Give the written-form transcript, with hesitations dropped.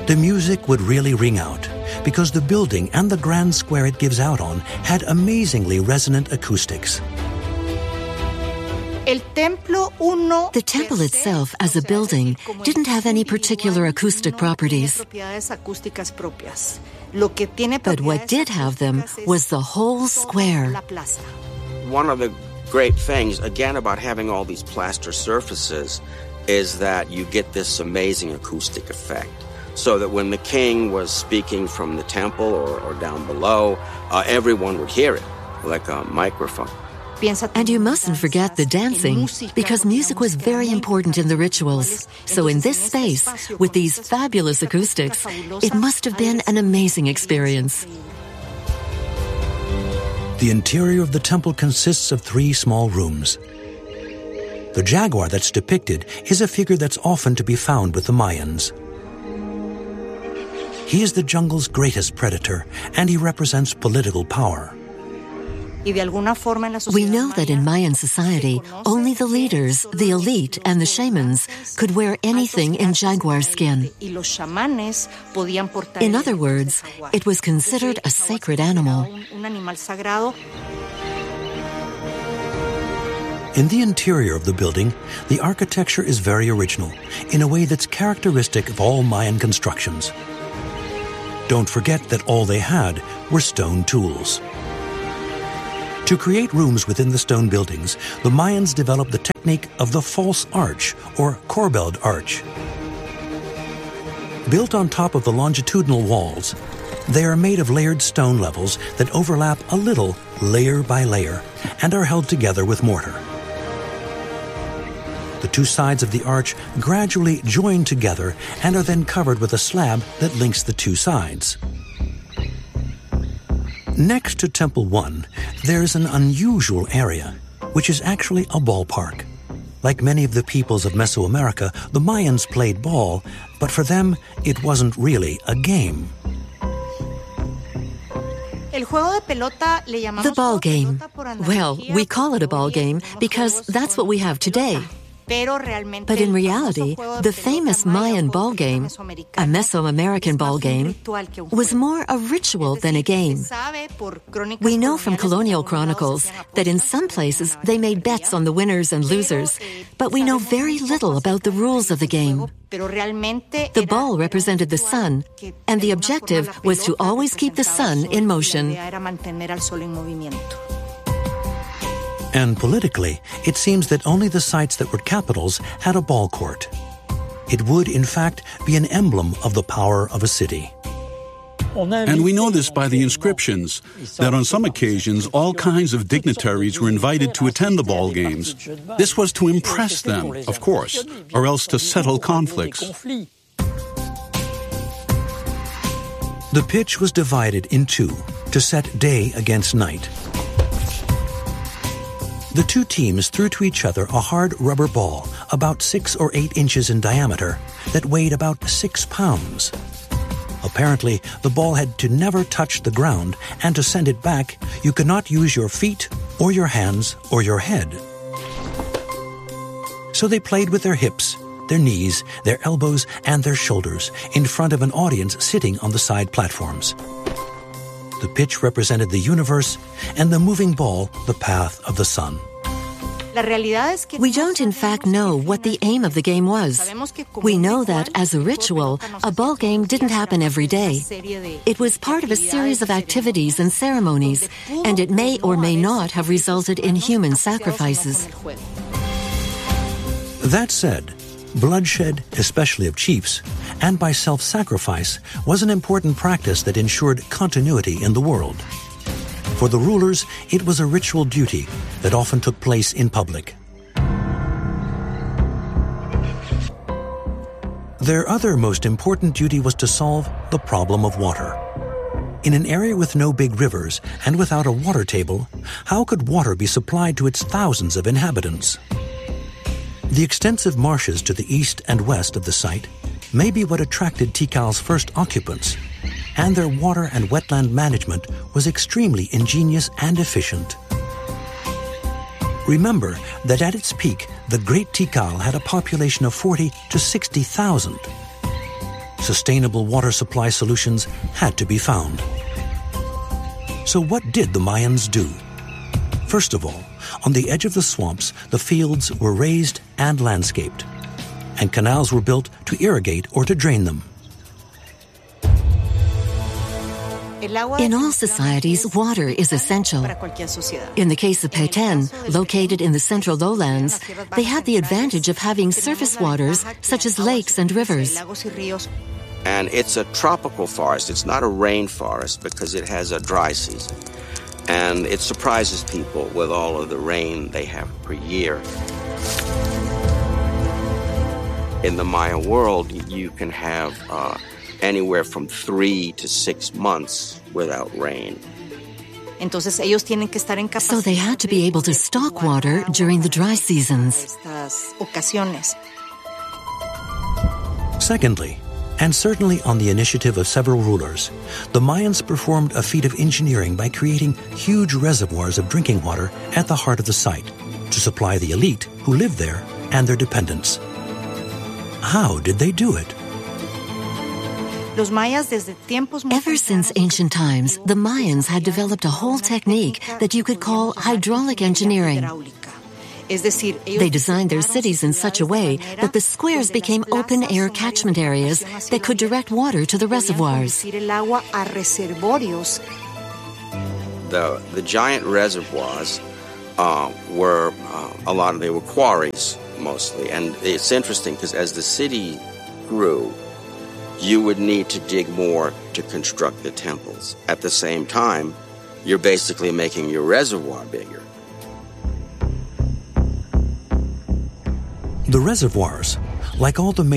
the music would really ring out because the building and the grand square it gives out on had amazingly resonant acoustics. The temple itself as a building didn't have any particular acoustic properties. But what did have them was the whole square. One of the great things, again, about having all these plaster surfaces is that you get this amazing acoustic effect. So that when the king was speaking from the temple or down below, everyone would hear it, like a microphone. And you mustn't forget the dancing, because music was very important in the rituals. So in this space, with these fabulous acoustics, it must have been an amazing experience. The interior of the temple consists of 3 small rooms. The jaguar that's depicted is a figure that's often to be found with the Mayans. He is the jungle's greatest predator, and he represents political power. We know that in Mayan society, only the leaders, the elite, and the shamans could wear anything in jaguar skin. In other words, it was considered a sacred animal. In the interior of the building, the architecture is very original, in a way that's characteristic of all Mayan constructions. Don't forget that all they had were stone tools. To create rooms within the stone buildings, the Mayans developed the technique of the false arch, or corbelled arch. Built on top of the longitudinal walls, they are made of layered stone levels that overlap a little, layer by layer, and are held together with mortar. The 2 sides of the arch gradually join together and are then covered with a slab that links the 2 sides. Next to Temple 1, there's an unusual area, which is actually a ballpark. Like many of the peoples of Mesoamerica, the Mayans played ball, but for them, it wasn't really a game. The ball game. Well, we call it a ball game because that's what we have today. But in reality, the famous Mayan ball game, a Mesoamerican ball game, was more a ritual than a game. We know from colonial chronicles that in some places they made bets on the winners and losers, but we know very little about the rules of the game. The ball represented the sun, and the objective was to always keep the sun in motion. And politically, it seems that only the sites that were capitals had a ball court. It would, in fact, be an emblem of the power of a city. And we know this by the inscriptions, that on some occasions all kinds of dignitaries were invited to attend the ball games. This was to impress them, of course, or else to settle conflicts. The pitch was divided in 2 to set day against night. The 2 teams threw to each other a hard rubber ball about 6 or 8 inches in diameter that weighed about 6 pounds. Apparently, the ball had to never touch the ground, and to send it back, you could not use your feet or your hands or your head. So they played with their hips, their knees, their elbows, and their shoulders in front of an audience sitting on the side platforms. The pitch represented the universe, and the moving ball the path of the sun. We don't in fact know what the aim of the game was. We know that as a ritual, a ball game didn't happen every day. It was part of a series of activities and ceremonies, and it may or may not have resulted in human sacrifices. That said, bloodshed, especially of chiefs, and by self-sacrifice, was an important practice that ensured continuity in the world. For the rulers, it was a ritual duty that often took place in public. Their other most important duty was to solve the problem of water. In an area with no big rivers and without a water table, how could water be supplied to its thousands of inhabitants? The extensive marshes to the east and west of the site may be what attracted Tikal's first occupants, and their water and wetland management was extremely ingenious and efficient. Remember that at its peak, the Great Tikal had a population of 40 to 60,000. sustainable water supply solutions had to be found. So what did the Mayans do? First of all, on the edge of the swamps, the fields were raised and landscaped, and canals were built to irrigate or to drain them. In all societies, water is essential. In the case of Petén, located in the central lowlands, they had the advantage of having surface waters such as lakes and rivers. And it's a tropical forest. It's not a rainforest because it has a dry season. And it surprises people with all of the rain they have per year. In the Maya world, you can have anywhere from 3 to 6 months without rain. So they had to be able to stock water during the dry seasons. Secondly, and certainly on the initiative of several rulers, the Mayans performed a feat of engineering by creating huge reservoirs of drinking water at the heart of the site to supply the elite who lived there and their dependents. How did they do it? Ever since ancient times, the Mayans had developed a whole technique that you could call hydraulic engineering. They designed their cities in such a way that the squares became open-air catchment areas that could direct water to the reservoirs. The giant reservoirs they were quarries mostly. And it's interesting because as the city grew, you would need to dig more to construct the temples. At the same time, you're basically making your reservoir bigger. The reservoirs, like all the